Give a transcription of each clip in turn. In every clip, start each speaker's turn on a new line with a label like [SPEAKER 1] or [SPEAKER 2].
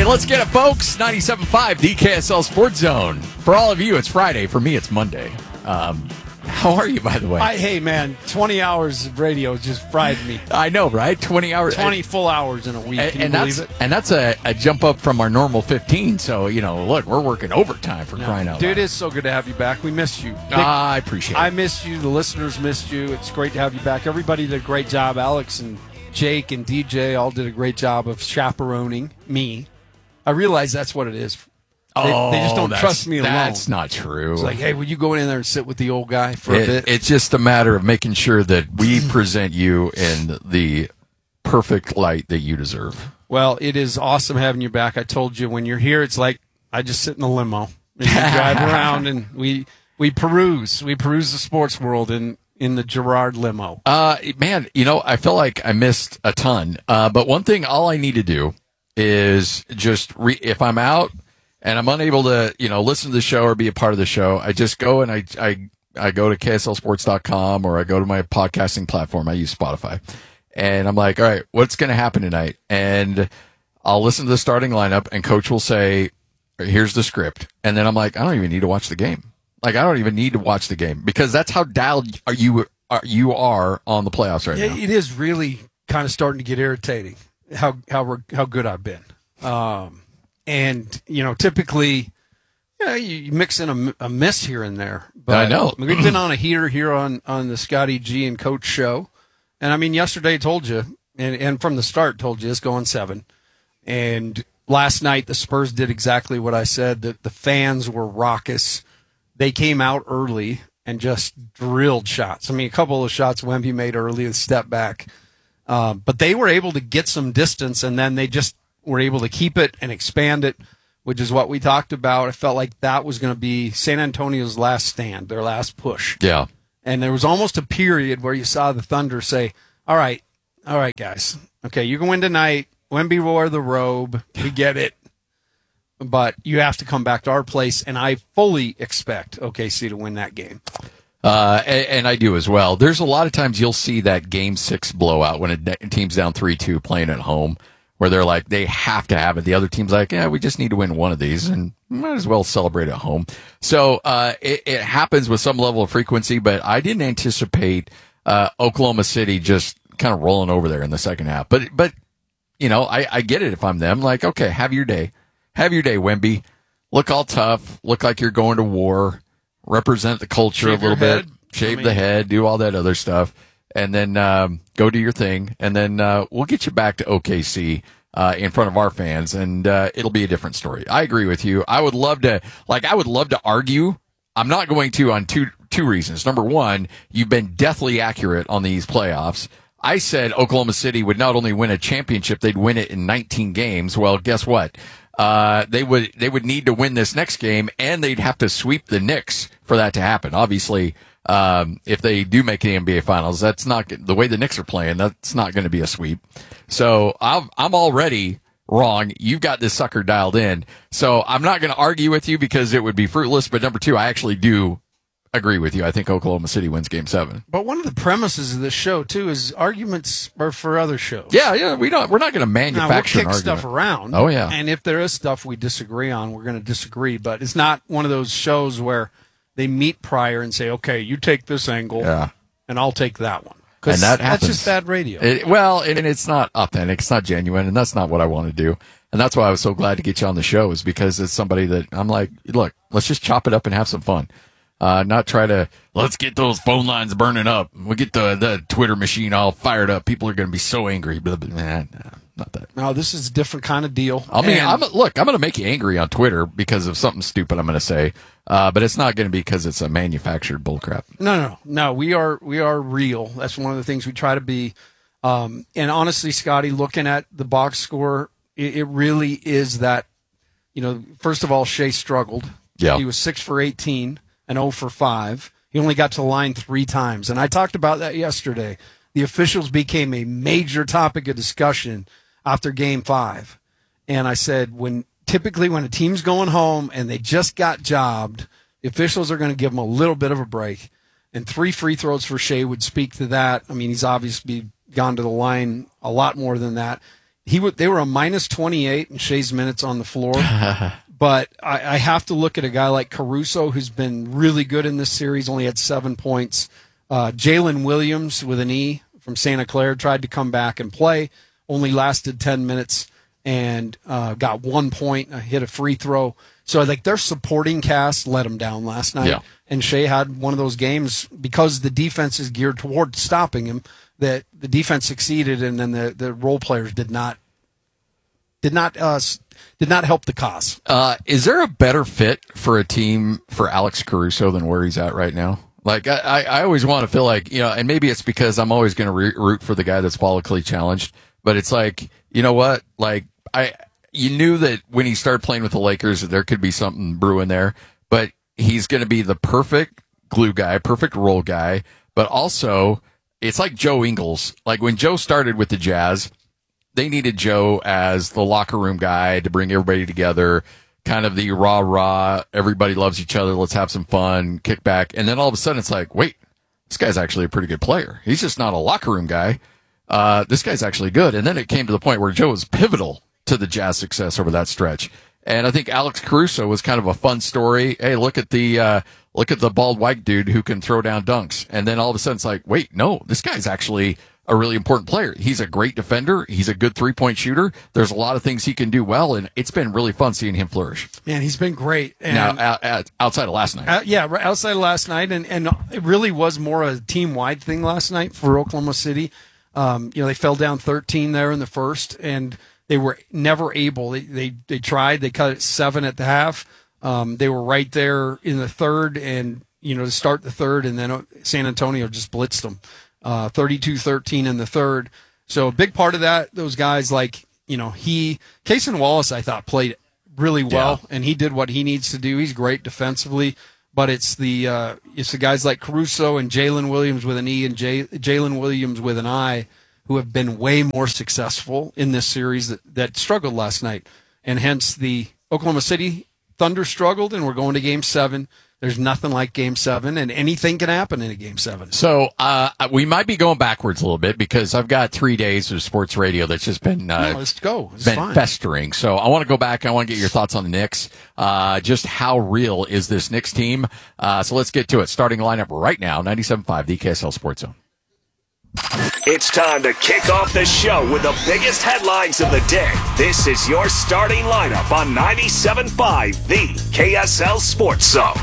[SPEAKER 1] Hey, let's get it, folks. 97.5 DKSL Sports Zone. For all of you, it's Friday. For me, it's Monday. How are you, by the way?
[SPEAKER 2] Hey, man, 20 hours of radio just fried me.
[SPEAKER 1] I know, right? 20 hours.
[SPEAKER 2] 20 full hours in a week. Can you believe it?
[SPEAKER 1] And that's a jump up from our normal 15. So, look, we're working overtime for crying out loud.
[SPEAKER 2] Dude, it's so good to have you back. We missed you.
[SPEAKER 1] I appreciate it.
[SPEAKER 2] I missed you. The listeners missed you. It's great to have you back. Everybody did a great job. Alex and Jake and DJ all did a great job of chaperoning me. I realize that's what it is. They just don't trust me alone.
[SPEAKER 1] That's not true.
[SPEAKER 2] It's like, hey, would you go in there and sit with the old guy for a bit?
[SPEAKER 1] It's just a matter of making sure that we present you in the perfect light that you deserve.
[SPEAKER 2] Well, it is awesome having you back. I told you, when you're here, it's like I just sit in the limo and we drive around and we peruse the sports world in the Gerard limo.
[SPEAKER 1] Man, I feel like I missed a ton. But one thing, all I need to do is just if I'm out and I'm unable to, listen to the show or be a part of the show, I just go and I go to KSLSports.com or I go to my podcasting platform. I use Spotify. And I'm like, all right, what's going to happen tonight? And I'll listen to the starting lineup and coach will say, here's the script. And then I'm like, I don't even need to watch the game. Like, I don't even need to watch the game because that's how dialed you are on the playoffs right now.
[SPEAKER 2] It is really kind of starting to get irritating how good I've been. And, typically, you mix in a miss here and there. But
[SPEAKER 1] I know.
[SPEAKER 2] We've been on a heater here on the Scotty G and Coach show. And, I mean, yesterday told you, and from the start told you, it's going 7. And last night the Spurs did exactly what I said, that the fans were raucous. They came out early and just drilled shots. I mean, a couple of shots Wemby made early, a step back. But they were able to get some distance, and then they just were able to keep it and expand it, which is what we talked about. I felt like that was going to be San Antonio's last stand, their last push.
[SPEAKER 1] Yeah.
[SPEAKER 2] And there was almost a period where you saw the Thunder say, all right, guys. Okay, you can win tonight. Wemby wore the robe. We get it. But you have to come back to our place, and I fully expect OKC to win that game.
[SPEAKER 1] And I do as well. There's a lot of times you'll see that Game 6 blowout when a team's down 3-2 playing at home, where they're like, they have to have it. The other team's like, yeah, we just need to win one of these, and might as well celebrate at home. So it happens with some level of frequency, but I didn't anticipate Oklahoma City just kind of rolling over there in the second half. But I get it if I'm them. Like, okay, have your day. Have your day, Wemby. Look all tough. Look like you're going to war. Represent the culture a little bit. Shave the head. Do all that other stuff. And then go do your thing. And then we'll get you back to OKC in front of our fans, and it'll be a different story. I agree with you. I would love to argue. I'm not going to on two reasons. Number one, you've been deathly accurate on these playoffs. I said Oklahoma City would not only win a championship, they'd win it in 19 games. Well, guess what? They would need to win this next game, and they'd have to sweep the Knicks for that to happen. Obviously, if they do make the NBA Finals, that's not the way the Knicks are playing. That's not going to be a sweep. So I'm already wrong. You've got this sucker dialed in. So I'm not going to argue with you because it would be fruitless. But number two, I actually do agree with you. I think Oklahoma City wins Game 7.
[SPEAKER 2] But one of the premises of this show too is arguments are for other shows.
[SPEAKER 1] Yeah. We're not going to manufacture
[SPEAKER 2] we'll kick
[SPEAKER 1] an argument.
[SPEAKER 2] stuff around.
[SPEAKER 1] Oh yeah.
[SPEAKER 2] And if there is stuff we disagree on, we're going to disagree. But it's not one of those shows where they meet prior and say, "Okay, you take this angle, and I'll take that one."
[SPEAKER 1] And
[SPEAKER 2] that's just bad radio.
[SPEAKER 1] And it's not authentic. It's not genuine, and that's not what I want to do. And that's why I was so glad to get you on the show, is because it's somebody that I'm like, look, let's just chop it up and have some fun. Not try to, let's get those phone lines burning up. We'll get the Twitter machine all fired up. People are going to be so angry. Nah, not that.
[SPEAKER 2] No, this is a different kind of deal.
[SPEAKER 1] I mean, I'm going to make you angry on Twitter because of something stupid I'm going to say. But it's not going to be because it's a manufactured bullcrap.
[SPEAKER 2] No. We are real. That's one of the things we try to be. And honestly, Scotty, looking at the box score, it really is that, first of all, Shea struggled.
[SPEAKER 1] Yeah.
[SPEAKER 2] He was 6 for 18 and 0 for 5. He only got to the line 3 times. And I talked about that yesterday. The officials became a major topic of discussion after Game 5. And I said, typically when a team's going home and they just got jobbed, the officials are going to give them a little bit of a break. And 3 free throws for Shea would speak to that. I mean, he's obviously gone to the line a lot more than that. They were a minus 28 in Shea's minutes on the floor. But I have to look at a guy like Caruso, who's been really good in this series, only had 7 points. Jalen Williams with an E from Santa Clara tried to come back and play, only lasted 10 minutes and got 1 point, hit a free throw. So I think their supporting cast let them down last night.
[SPEAKER 1] Yeah.
[SPEAKER 2] And Shea had one of those games because the defense is geared toward stopping him, that the defense succeeded, and then the role players did not help the cause.
[SPEAKER 1] Is there a better fit for a team for Alex Caruso than where he's at right now? Like, I always want to feel like, and maybe it's because I'm always going to root for the guy that's politically challenged, but it's like, you know what? Like, you knew that when he started playing with the Lakers that there could be something brewing there, but he's going to be the perfect glue guy, perfect role guy, but also it's like Joe Ingles. Like, when Joe started with the Jazz, they needed Joe as the locker room guy to bring everybody together, kind of the rah-rah, everybody loves each other, let's have some fun, kick back. And then all of a sudden it's like, wait, this guy's actually a pretty good player. He's just not a locker room guy. This guy's actually good. And then it came to the point where Joe was pivotal to the Jazz success over that stretch. And I think Alex Caruso was kind of a fun story. Hey, look at the bald white dude who can throw down dunks. And then all of a sudden it's like, wait, no, this guy's actually a really important player. He's a great defender. He's a good 3-point shooter. There's a lot of things he can do well, and it's been really fun seeing him flourish.
[SPEAKER 2] Man, he's been great. And
[SPEAKER 1] now, outside of last night.
[SPEAKER 2] Outside of last night, and it really was more a team-wide thing last night for Oklahoma City. They fell down 13 there in the first, and they were never able. They tried. They cut it 7 at the half. They were right there in the third, and to start the third, and then San Antonio just blitzed them. 32-13 in the third. So a big part of that, those guys like, Cason Wallace, I thought played really well, and he did what he needs to do. He's great defensively, but it's the guys like Caruso and Jalen Williams with an E and Jalen Williams with an I who have been way more successful in this series that struggled last night. And hence the Oklahoma City Thunder struggled, and we're going to Game 7. There's nothing like Game 7, and anything can happen in a Game 7.
[SPEAKER 1] So we might be going backwards a little bit because I've got 3 days of sports radio that's just been
[SPEAKER 2] let's go. It's
[SPEAKER 1] been
[SPEAKER 2] fine.
[SPEAKER 1] Festering. So I want to go back. I want to get your thoughts on the Knicks. Just how real is this Knicks team? So let's get to it. Starting lineup right now, 97.5, the KSL Sports Zone.
[SPEAKER 3] It's time to kick off the show with the biggest headlines of the day. This is your starting lineup on 97.5, the KSL Sports Zone.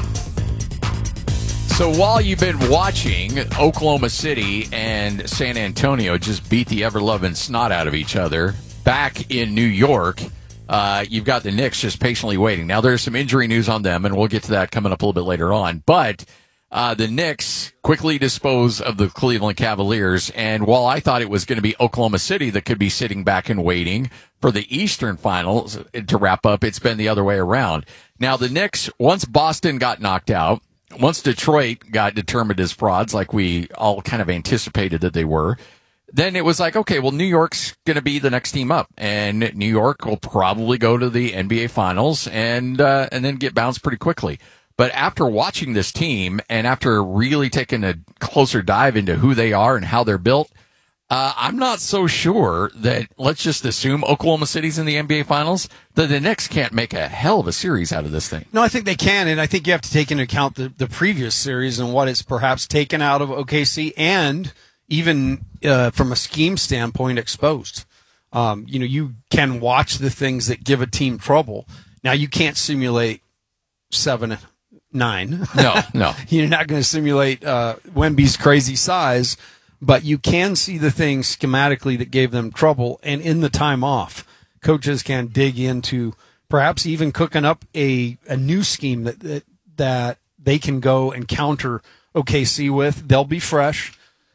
[SPEAKER 1] So while you've been watching Oklahoma City and San Antonio just beat the ever-loving snot out of each other, back in New York, you've got the Knicks just patiently waiting. Now, there's some injury news on them, and we'll get to that coming up a little bit later on. But the Knicks quickly dispose of the Cleveland Cavaliers, and while I thought it was going to be Oklahoma City that could be sitting back and waiting for the Eastern Finals to wrap up, it's been the other way around. Now, the Knicks, once Boston got knocked out, once Detroit got determined as frauds, like we all kind of anticipated that they were, then it was like, okay, well, New York's going to be the next team up, and New York will probably go to the NBA Finals and then get bounced pretty quickly. But after watching this team and after really taking a closer dive into who they are and how they're built, I'm not so sure that, let's just assume Oklahoma City's in the NBA Finals, that the Knicks can't make a hell of a series out of this thing.
[SPEAKER 2] No, I think they can, and I think you have to take into account the previous series and what it's perhaps taken out of OKC and even from a scheme standpoint exposed. You can watch the things that give a team trouble. Now, you can't simulate 7-9.
[SPEAKER 1] No.
[SPEAKER 2] You're not going to simulate Wemby's crazy size, but you can see the things schematically that gave them trouble. And in the time off, coaches can dig into perhaps even cooking up a new scheme that they can go and counter OKC with. They'll be fresh.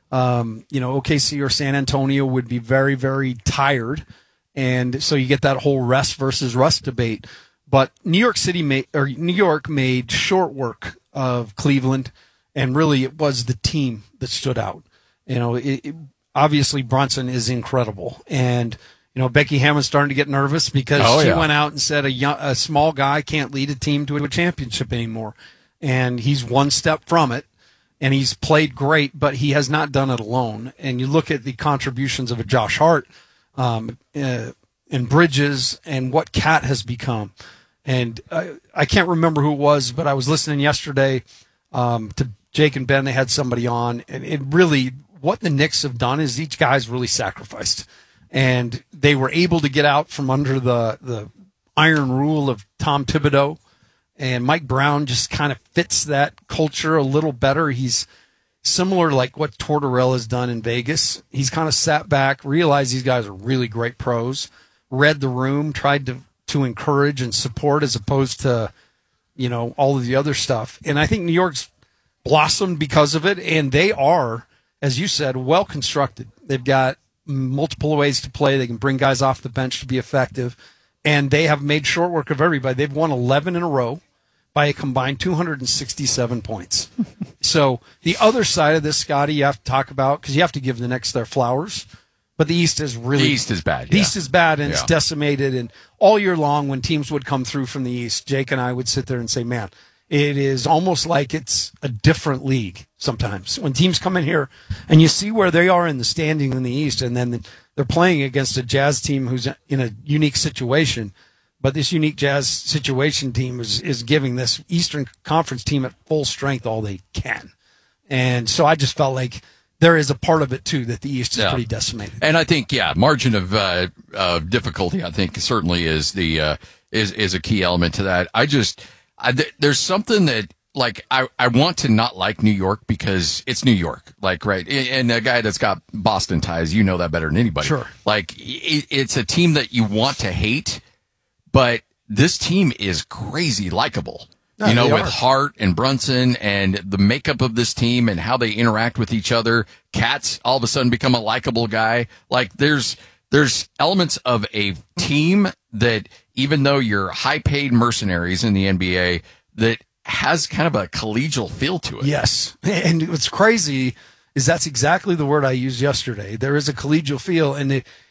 [SPEAKER 2] OKC or San Antonio would be very, very tired. And so you get that whole rest versus rust debate. But New York made short work of Cleveland, and really it was the team that stood out. Obviously Brunson is incredible, and Becky Hammond's starting to get nervous because she went out and said a small guy can't lead a team to a championship anymore, and he's one step from it, and he's played great, but he has not done it alone. And you look at the contributions of a Josh Hart. and Bridges and what Cat has become. And I can't remember who it was, but I was listening yesterday to Jake and Ben. They had somebody on, and it really, what the Knicks have done is each guy's really sacrificed. And they were able to get out from under the iron rule of Tom Thibodeau. And Mike Brown just kind of fits that culture a little better. He's similar like what Tortorella has done in Vegas. He's kind of sat back, realized these guys are really great pros, read the room, tried to encourage and support as opposed to, all of the other stuff. And I think New York's blossomed because of it. And they are, as you said, well constructed. They've got multiple ways to play. They can bring guys off the bench to be effective. And they have made short work of everybody. They've won 11 in a row by a combined 267 points. So the other side of this, Scotty, you have to talk about, because you have to give the Knicks their flowers. But the East is really...
[SPEAKER 1] The East is bad,
[SPEAKER 2] The East is bad, and it's decimated. And all year long, when teams would come through from the East, Jake and I would sit there and say, man, it is almost like it's a different league sometimes. When teams come in here, and you see where they are in the standing in the East, and then they're playing against a Jazz team who's in a unique situation. But this unique Jazz situation team is giving this Eastern Conference team at full strength all they can. And so I just felt like there is a part of it, too, that the East is pretty decimated.
[SPEAKER 1] And I think, margin of difficulty, I think, certainly is is a key element to that. There's something that, like, I want to not like New York because it's New York. Like, right. And a guy that's got Boston ties, you know that better than anybody.
[SPEAKER 2] Sure.
[SPEAKER 1] Like, it's a team that you want to hate, but this team is crazy likable.
[SPEAKER 2] No,
[SPEAKER 1] with Hart and Brunson and the makeup of this team and how they interact with each other. Cat's all of a sudden become a likable guy. Like, there's elements of a team that, even though you're high-paid mercenaries in the NBA, that has kind of a collegial feel to it.
[SPEAKER 2] Yes. And what's crazy is that's exactly the word I used yesterday. There is a collegial feel, and